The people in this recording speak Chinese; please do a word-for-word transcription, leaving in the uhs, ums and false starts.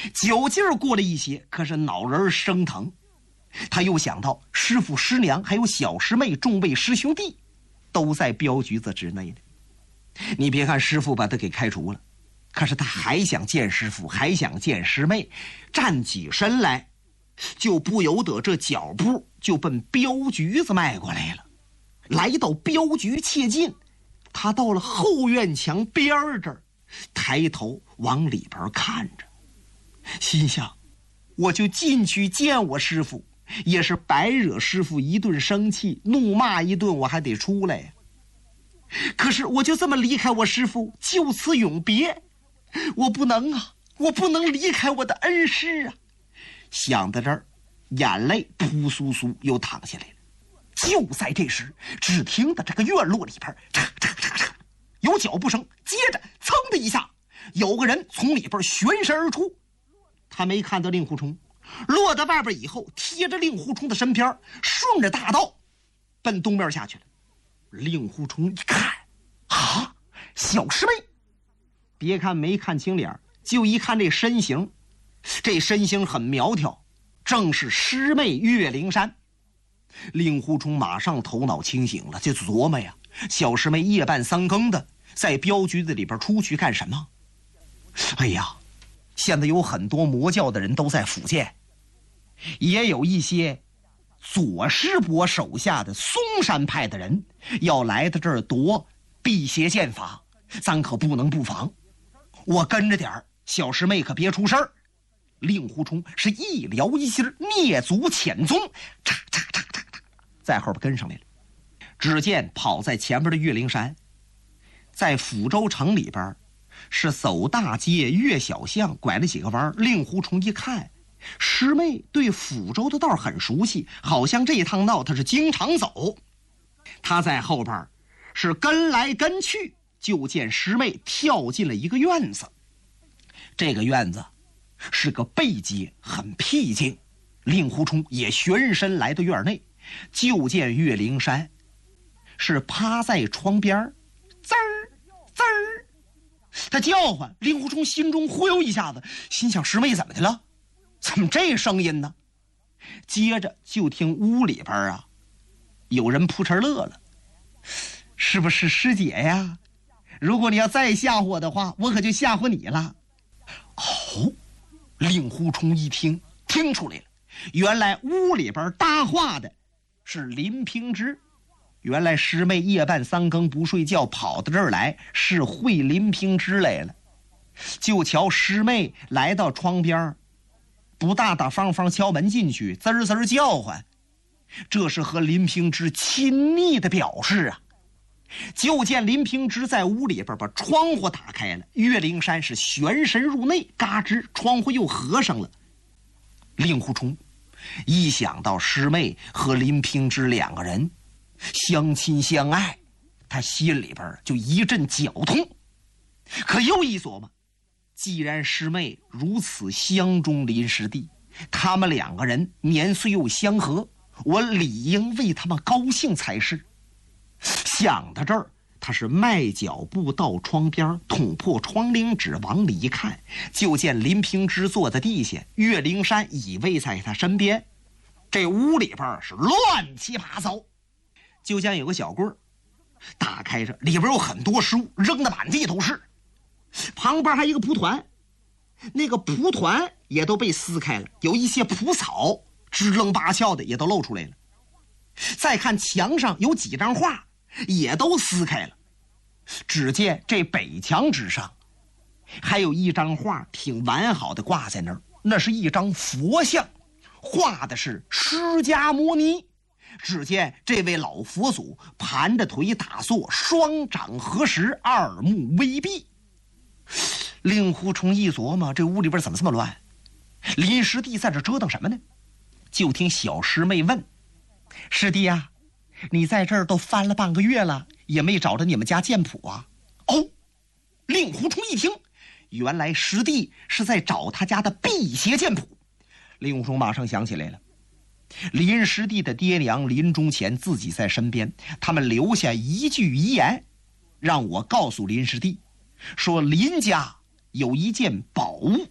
酒劲儿过了一些，可是脑仁生疼。他又想到师父、师娘还有小师妹众位师兄弟都在镖局子之内呢。你别看师父把他给开除了，可是他还想见师父，还想见师妹，站起身来就不由得这脚步就奔镖局子迈过来了。来到镖局切近，他到了后院墙边儿这儿，抬头往里边看着，心想我就进去见我师父，也是白惹师父一顿生气，怒骂一顿，我还得出来呀。可是我就这么离开我师父，就此永别，我不能啊，我不能离开我的恩师啊。想到这儿，眼泪扑簌簌又淌下来了。就在这时，只听得这个院落里边嚓嚓嚓嚓有脚步声，接着噌的一下，有个人从里边旋身而出。他没看到令狐冲，落到外边以后，贴着令狐冲的身边，顺着大道奔东边下去了。令狐冲一看，啊，小师妹！别看没看清脸，就一看这身形，这身形很苗条，正是师妹岳灵珊。令狐冲马上头脑清醒了，就琢磨呀，小师妹夜半三更的在镖局子里边出去干什么？哎呀，现在有很多魔教的人都在福建，也有一些左师伯手下的嵩山派的人要来到这儿夺辟邪剑法，咱可不能不防。我跟着点儿，小师妹可别出事儿。令狐冲是一撩一心，蹑足潜踪，嚓嚓嚓嚓嚓，在后边跟上来了。只见跑在前边的岳灵珊，在抚州城里边是走大街越小巷，拐了几个弯。令狐冲一看，师妹对抚州的道很熟悉，好像这趟道他是经常走。他在后边是跟来跟去，就见师妹跳进了一个院子。这个院子是个背街，很僻静。令狐冲也旋身来到院内，就见岳灵珊是趴在窗边，滋儿滋儿，他叫唤。令狐冲心中忽悠一下子，心想师妹怎么的了？怎么这声音呢？接着就听屋里边啊有人扑哧乐了，是不是师姐呀？如果你要再吓唬我的话，我可就吓唬你了。哦，令狐冲一听听出来了，原来屋里边搭话的是林平之。原来师妹夜半三更不睡觉跑到这儿来，是会林平之来了。就瞧师妹来到窗边，不大大方方敲门进去，滋儿滋儿叫唤，这是和林平之亲昵的表示啊。就见林平之在屋里边把窗户打开了，岳灵珊是旋身入内，嘎吱，窗户又合上了。令狐冲一想到师妹和林平之两个人相亲相爱，他心里边就一阵绞痛。可又一琢磨，既然师妹如此相中林师弟，他们两个人年岁又相合，我理应为他们高兴才是。想到这儿，他是迈脚步到窗边，捅破窗棂纸往里一看，就见林平之坐在地下，岳灵珊倚偎在他身边。这屋里边是乱七八糟，就见有个小柜打开着，里边有很多书，扔得满地都是。旁边还有一个蒲团，那个蒲团也都被撕开了，有一些蒲草支棱八翘的也都露出来了。再看墙上有几张画，也都撕开了。只见这北墙之上还有一张画挺完好的挂在那儿，那是一张佛像，画的是释迦牟尼。只见这位老佛祖盘着腿打坐，双掌合十，二目微闭。令狐冲一琢磨，这屋里边怎么这么乱？林师弟在这折腾什么呢？就听小师妹问：师弟啊，你在这儿都翻了半个月了，也没找着你们家剑谱啊？哦，令狐冲一听，原来师弟是在找他家的辟邪剑谱。令狐冲马上想起来了，林师弟的爹娘临终前自己在身边，他们留下一句遗言，让我告诉林师弟，说林家有一件宝物